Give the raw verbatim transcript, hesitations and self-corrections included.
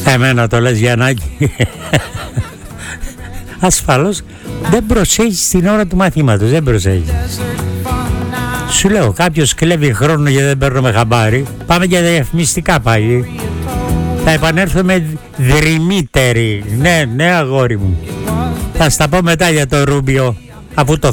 Εμένα το λες, Γιαννάκη? Ασφαλώς δεν προσέχεις την ώρα του μαθήματος, δεν προσέχεις. Σου λέω, κάποιος κλέβει χρόνο γιατί δεν παίρνουμε χαμπάρι. Πάμε για διαφημιστικά πάλι. Θα επανέλθουμε δρυμύτεροι. Ναι, ναι αγόρι μου. Θα στα πω μετά για το Ρούμπιο, αφού το